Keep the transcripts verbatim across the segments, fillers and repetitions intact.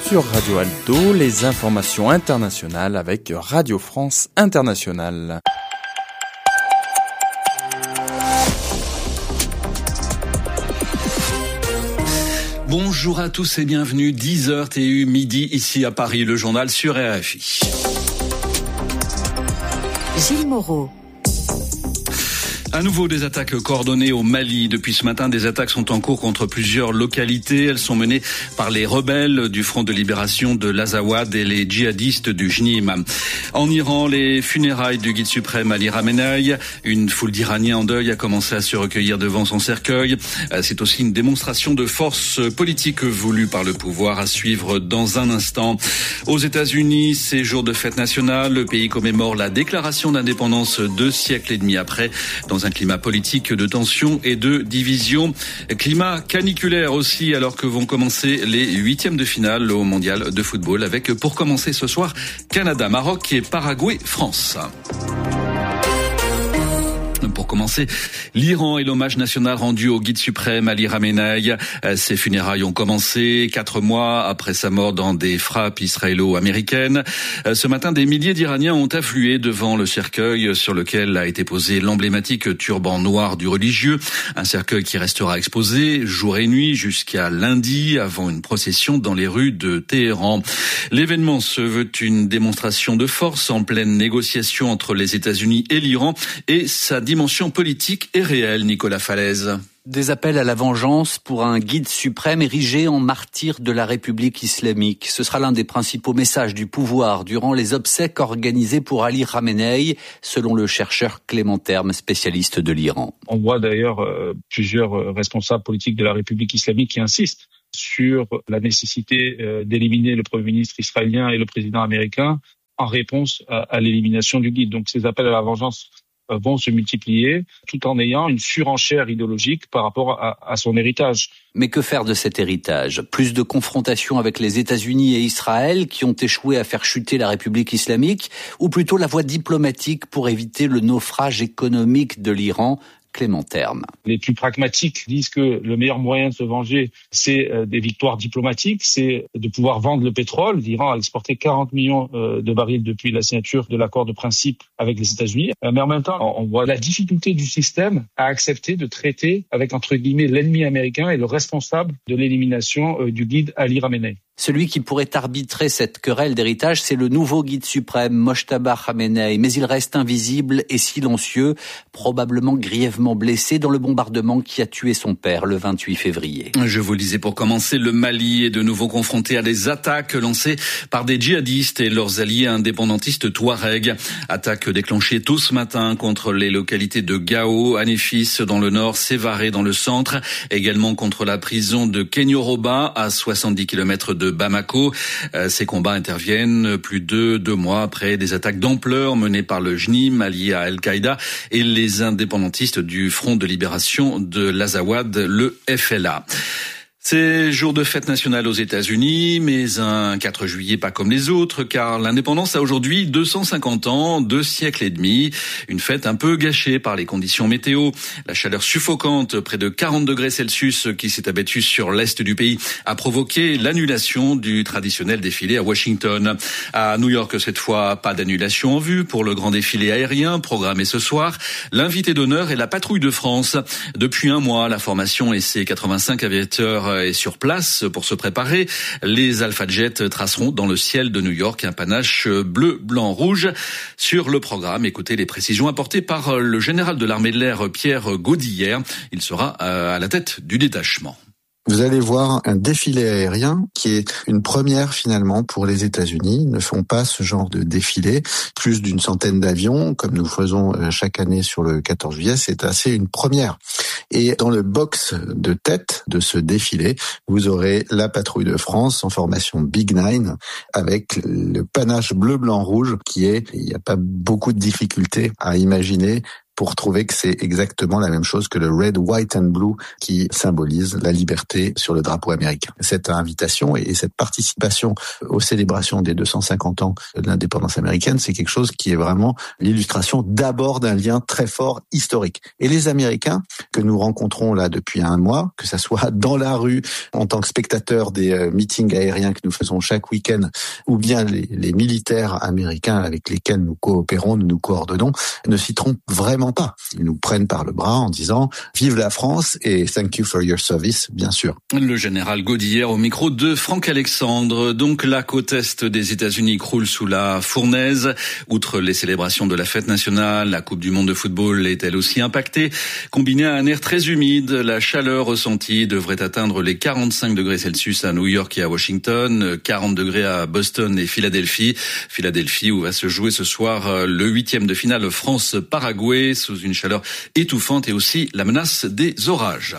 Sur Radio Alto, les informations internationales avec Radio France Internationale. Bonjour à tous et bienvenue, dix heures T U, midi ici à Paris, le journal sur R F I. Gilles Moreau. À nouveau des attaques coordonnées au Mali. Depuis ce matin, des attaques sont en cours contre plusieurs localités. Elles sont menées par les rebelles du Front de libération de l'Azawad et les djihadistes du Jnim. En Iran, les funérailles du guide suprême Ali Khamenei. Une foule d'Iraniens en deuil a commencé à se recueillir devant son cercueil. C'est aussi une démonstration de force politique voulue par le pouvoir, à suivre dans un instant. Aux États-Unis, c'est jour de fête nationale. Le pays commémore la déclaration d'indépendance deux siècles et demi après, dans un climat politique de tension et de division. Climat caniculaire aussi, alors que vont commencer les huitièmes de finale au mondial de football, avec, pour commencer ce soir, Canada, Maroc et Paraguay, France. Pour commencer, l'Iran et l'hommage national rendu au guide suprême Ali Khamenei. Ses funérailles ont commencé quatre mois après sa mort dans des frappes israélo-américaines. Ce matin, des milliers d'Iraniens ont afflué devant le cercueil sur lequel a été posé l'emblématique turban noir du religieux. Un cercueil qui restera exposé jour et nuit jusqu'à lundi avant une procession dans les rues de Téhéran. L'événement se veut une démonstration de force en pleine négociation entre les États-Unis et l'Iran, et sa dimension politique est réelle, Nicolas Falaise. Des appels à la vengeance pour un guide suprême érigé en martyr de la République islamique. Ce sera l'un des principaux messages du pouvoir durant les obsèques organisées pour Ali Khamenei, selon le chercheur Clément Terme, spécialiste de l'Iran. On voit d'ailleurs euh, plusieurs responsables politiques de la République islamique qui insistent sur la nécessité euh, d'éliminer le Premier ministre israélien et le président américain en réponse à, à l'élimination du guide. Donc ces appels à la vengeance vont se multiplier tout en ayant une surenchère idéologique par rapport à, à son héritage. Mais que faire de cet héritage ? Plus de confrontations avec les États-Unis et Israël qui ont échoué à faire chuter la République islamique, ou plutôt la voie diplomatique pour éviter le naufrage économique de l'Iran ? Clément Terme. Les plus pragmatiques disent que le meilleur moyen de se venger, c'est des victoires diplomatiques, c'est de pouvoir vendre le pétrole. L'Iran a exporté quarante millions de barils depuis la signature de l'accord de principe avec les États-Unis. Mais en même temps, on voit la difficulté du système à accepter de traiter avec, entre guillemets, l'ennemi américain et le responsable de l'élimination du guide Ali Khamenei. Celui qui pourrait arbitrer cette querelle d'héritage, c'est le nouveau guide suprême, Mojtaba Khamenei. Mais il reste invisible et silencieux, probablement grièvement blessé dans le bombardement qui a tué son père le vingt-huit février. Je vous le disais pour commencer, le Mali est de nouveau confronté à des attaques lancées par des djihadistes et leurs alliés indépendantistes touaregs. Attaques déclenchées tôt ce matin contre les localités de Gao, Anefis dans le nord, Sévaré dans le centre, également contre la prison de Kenyoroba à soixante-dix kilomètres de Bamako. Ces combats interviennent plus de deux mois après des attaques d'ampleur menées par le Jnim, allié à Al-Qaïda, et les indépendantistes du Front de libération de l'Azawad, le F L A. C'est jour de fête nationale aux États-Unis, mais un quatre juillet pas comme les autres, car l'indépendance a aujourd'hui deux cent cinquante ans, deux siècles et demi. Une fête un peu gâchée par les conditions météo. La chaleur suffocante, près de quarante degrés Celsius, qui s'est abattue sur l'est du pays, a provoqué l'annulation du traditionnel défilé à Washington. À New York, cette fois, pas d'annulation en vue pour le grand défilé aérien programmé ce soir. L'invité d'honneur est la patrouille de France. Depuis un mois, la formation et ses quatre-vingt-cinq aviateurs est sur place pour se préparer. Les Alpha Jets traceront dans le ciel de New York un panache bleu, blanc, rouge. Sur le programme, écoutez les précisions apportées par le général de l'armée de l'air Pierre Gaudillère. Il sera à la tête du détachement. Vous allez voir un défilé aérien qui est une première finalement pour les États-Unis. Ils ne font pas ce genre de défilé. Plus d'une centaine d'avions, comme nous faisons chaque année sur le quatorze juillet, c'est assez une première. Et dans le box de tête de ce défilé, vous aurez la patrouille de France en formation Big Nine avec le panache bleu, blanc, rouge qui est, il n'y a pas beaucoup de difficultés à imaginer pour trouver que c'est exactement la même chose que le Red, White and Blue qui symbolise la liberté sur le drapeau américain. Cette invitation et cette participation aux célébrations des deux cent cinquante ans de l'indépendance américaine, c'est quelque chose qui est vraiment l'illustration d'abord d'un lien très fort historique. Et les Américains que nous rencontrons là depuis un mois, que ça soit dans la rue en tant que spectateurs des euh, meetings aériens que nous faisons chaque week-end, ou bien les, les militaires américains avec lesquels nous coopérons, nous nous coordonnons, ne s'y trompent vraiment pas. Ils nous prennent par le bras en disant « Vive la France et thank you for your service », bien sûr. Le général Gaudhière au micro de Franck Alexandre. Donc la côte est des États-Unis croule sous la fournaise. Outre les célébrations de la fête nationale, la Coupe du monde de football est elle aussi impactée. Combinée à un air très humide, la chaleur ressentie devrait atteindre les quarante-cinq degrés Celsius à New York et à Washington, quarante degrés à Boston et Philadelphie. Philadelphie où va se jouer ce soir le huitième de finale France-Paraguay sous une chaleur étouffante et aussi la menace des orages.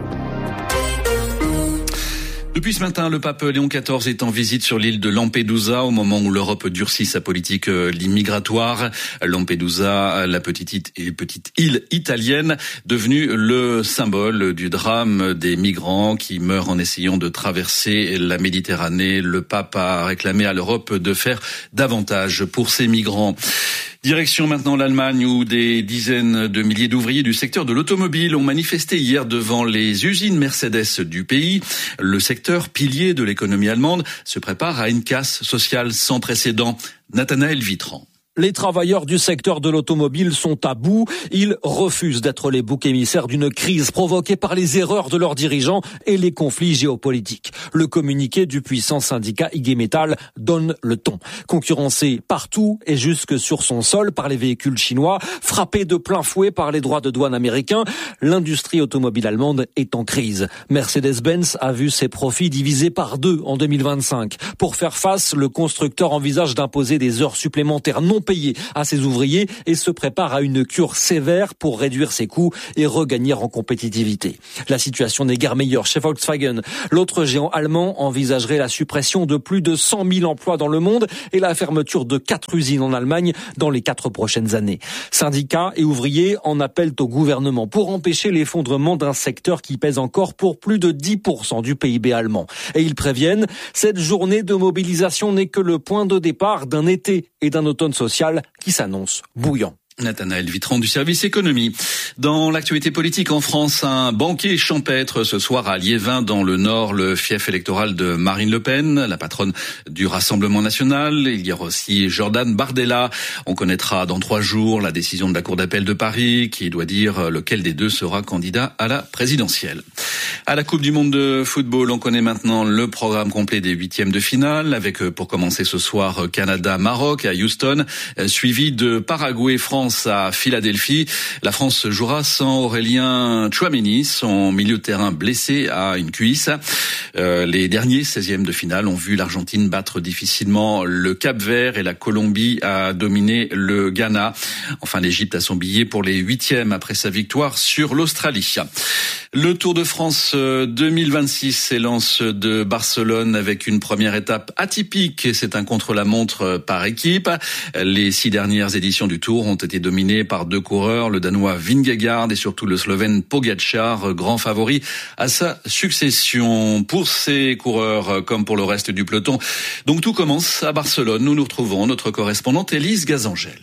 Depuis ce matin, le pape Léon quatorze est en visite sur l'île de Lampedusa au moment où l'Europe durcit sa politique migratoire. Lampedusa, la petite, petite île italienne, devenue le symbole du drame des migrants qui meurent en essayant de traverser la Méditerranée. Le pape a réclamé à l'Europe de faire davantage pour ces migrants. Direction maintenant l'Allemagne où des dizaines de milliers d'ouvriers du secteur de l'automobile ont manifesté hier devant les usines Mercedes du pays. Le secteur, pilier de l'économie allemande, se prépare à une casse sociale sans précédent. Nathanaël Vitran. Les travailleurs du secteur de l'automobile sont à bout. Ils refusent d'être les boucs émissaires d'une crise provoquée par les erreurs de leurs dirigeants et les conflits géopolitiques. Le communiqué du puissant syndicat I G Metall donne le ton. Concurrencé partout et jusque sur son sol par les véhicules chinois, frappé de plein fouet par les droits de douane américains, l'industrie automobile allemande est en crise. Mercedes-Benz a vu ses profits divisés par deux en deux mille vingt-cinq. Pour faire face, le constructeur envisage d'imposer des heures supplémentaires non payé à ses ouvriers et se prépare à une cure sévère pour réduire ses coûts et regagner en compétitivité. La situation n'est guère meilleure chez Volkswagen. L'autre géant allemand envisagerait la suppression de plus de cent mille emplois dans le monde et la fermeture de quatre usines en Allemagne dans les quatre prochaines années. Syndicats et ouvriers en appellent au gouvernement pour empêcher l'effondrement d'un secteur qui pèse encore pour plus de dix pour cent du P I B allemand. Et ils préviennent, cette journée de mobilisation n'est que le point de départ d'un été et d'un automne social qui s'annonce bouillant. Nathanaël Vitran du service économie. Dans l'actualité politique en France, un banquet champêtre ce soir à Liévin dans le Nord, le fief électoral de Marine Le Pen, la patronne du Rassemblement national. Il y aura aussi Jordan Bardella. On connaîtra dans trois jours la décision de la Cour d'appel de Paris qui doit dire lequel des deux sera candidat à la présidentielle. À la Coupe du monde de football, on connaît maintenant le programme complet des huitièmes de finale avec pour commencer ce soir Canada-Maroc à Houston, suivi de Paraguay-France à Philadelphie. La France jouera sans Aurélien Tchouaméni, son milieu de terrain blessé à une cuisse. Euh, les derniers seizièmes de finale ont vu l'Argentine battre difficilement le Cap-Vert et la Colombie a dominé le Ghana. Enfin, l'Égypte a son billet pour les huitièmes après sa victoire sur l'Australie. Le Tour de France deux mille vingt-six s'élance de Barcelone avec une première étape atypique. C'est un contre-la-montre par équipe. Les six dernières éditions du Tour ont été dominées par deux coureurs, le Danois Vingegaard et surtout le Slovène Pogačar, grand favori à sa succession. Pour ces coureurs, comme pour le reste du peloton, donc tout commence à Barcelone. Nous nous retrouvons notre correspondante Élise Gazangel.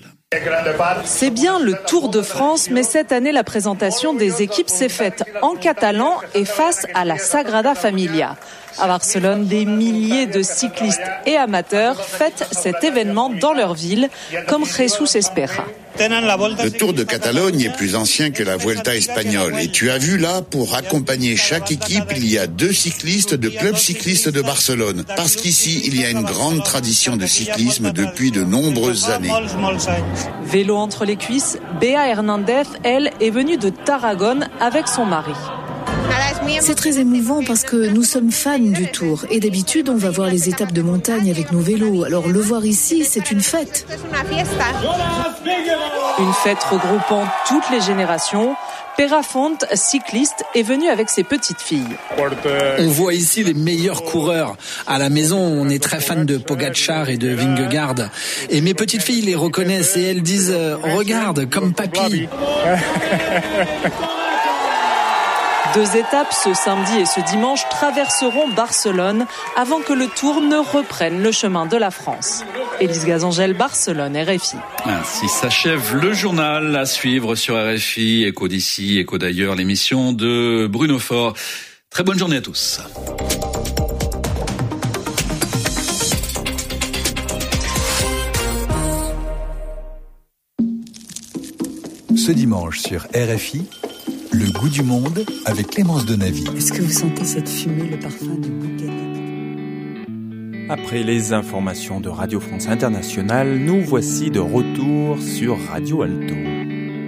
C'est bien le Tour de France, mais cette année, la présentation des équipes s'est faite en catalan et face à la Sagrada Familia. À Barcelone, des milliers de cyclistes et amateurs fêtent cet événement dans leur ville, comme Jesus Espera. Le Tour de Catalogne est plus ancien que la Vuelta espagnole. Et tu as vu là, pour accompagner chaque équipe, il y a deux cyclistes de Club Cycliste de Barcelone. Parce qu'ici, il y a une grande tradition de cyclisme depuis de nombreuses années. Vélo entre les cuisses, Béa Hernandez, elle, est venue de Tarragone avec son mari. C'est très émouvant parce que nous sommes fans du Tour et d'habitude on va voir les étapes de montagne avec nos vélos. Alors le voir ici, c'est une fête. Une fête regroupant toutes les générations. Perafonte, cycliste, est venu avec ses petites filles. On voit ici les meilleurs coureurs. À la maison, on est très fan de Pogacar et de Vingegaard. Et mes petites filles les reconnaissent et elles disent « Regarde, comme papy ». Deux étapes ce samedi et ce dimanche traverseront Barcelone avant que le Tour ne reprenne le chemin de la France. Élise Gazangel, Barcelone, R F I. Ainsi s'achève le journal à suivre sur R F I, Écho d'ici, Écho d'ailleurs, l'émission de Bruno Faure. Très bonne journée à tous. Ce dimanche sur R F I, le goût du monde avec Clémence Donavy. Est-ce que vous sentez cette fumée, le parfum du bouquet? Après les informations de Radio France Internationale, nous voici de retour sur Radio Alto.